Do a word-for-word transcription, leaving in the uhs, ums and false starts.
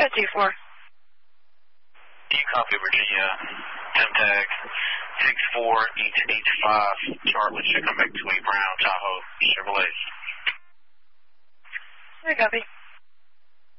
got two four. You copy, Virginia. Temp tag six four eight eight five. Charlie should come back to a Brown Tahoe Chevrolet. I copy.